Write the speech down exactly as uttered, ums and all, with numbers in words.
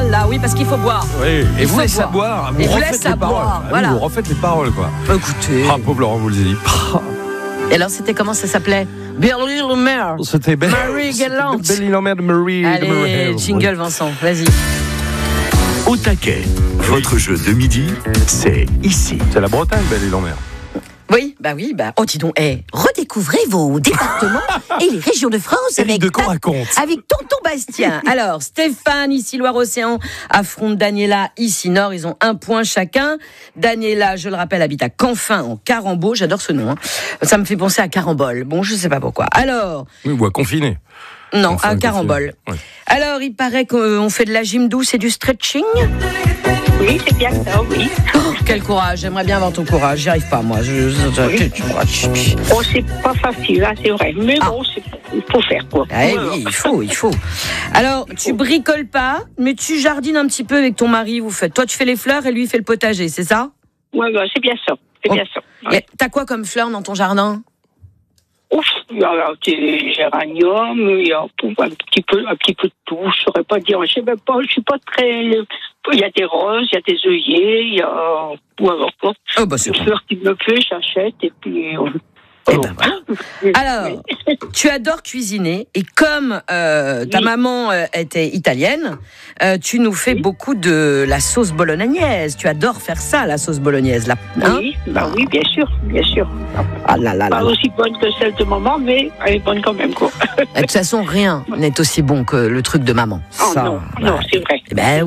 là, oui, parce qu'il faut boire. Oui, et Il vous faut laissez à boire. boire, vous Et vous refaites laissez les à paroles. boire, Ah oui, voilà. vous refaites les paroles, quoi. Écoutez. Ah, pauvre Laurent Voulzy. Et alors, c'était comment ça s'appelait? Billy Lemaire. C'était belle. Marie Galante. Billy Lemaire de Marie. Allez, jingle Vincent, vas-y. Au taquet, votre jeu de midi, c'est ici. C'est la Bretagne, Billy Lemaire. Oui, bah oui, bah. Oh, dis donc, eh, redécouvrez vos départements et les régions de France Éric avec, Decaux ta- raconte. avec Tonton Bastien. Alors, Stéphane, ici Loire-Océan, affronte Daniela, ici Nord. Ils ont un point chacun. Daniela, je le rappelle, habite à Canfin, en Carambeau. J'adore ce nom. Hein. Ça me fait penser à Carambole. Bon, je sais pas pourquoi. Alors. Oui, ou à confiner. Non, Enfin, à Carambole. Ouais. Alors, il paraît qu'on fait de la gym douce et du stretching. Oui, c'est bien ça, oui. Oh, quel courage, j'aimerais bien avoir ton courage. J'y arrive pas, moi. Je, je, je, Oui. je- Oh, c'est pas facile, hein, c'est vrai. Mais Ah. bon, c'est- il faut faire, quoi. Ah, oui, il faut, il faut. Alors, tu bricoles pas, mais tu jardines un petit peu avec ton mari. Vous faites. Toi, tu fais les fleurs et lui, il fait le potager, c'est ça? Ouais, ouais, c'est bien ça. C'est Oh. bien ça. Ouais. Et t'as quoi comme fleurs dans ton jardin? Ouf, il y a des géraniums, il y a un petit peu, un petit peu de tout. Je saurais pas dire. Je sais même pas. Je suis pas très. Il y a des roses, il y a des œillets, il y a. Ouais, encore. Oh, bah, c'est Une bon. fleur qui me plaît, j'achète et puis. euh, Eh ben, voilà. Alors, tu adores cuisiner et comme euh, ta Oui. maman euh, était italienne, euh, tu nous fais Oui. beaucoup de la sauce bolognaise. Tu adores faire ça, la sauce bolognaise, là. Hein? Oui, bah oui, bien sûr, bien sûr. Ah là là là. Pas là. aussi bonne que celle de maman, mais elle est bonne quand même, quoi. De toute façon, rien n'est aussi bon que le truc de maman. Oh Ça, non, bah, non, c'est vrai. eh ben,